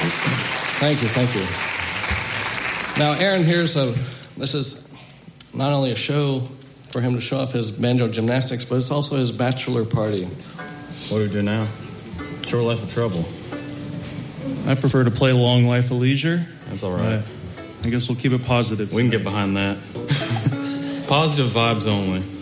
Thank you. Now, Aaron, this is not only a show for him to show off his banjo gymnastics, but it's also his bachelor party. What do we do now? Short Life of Trouble. I prefer to play Long Life of Leisure. That's all right. I guess we'll keep it positive. We can get behind that. Positive vibes only.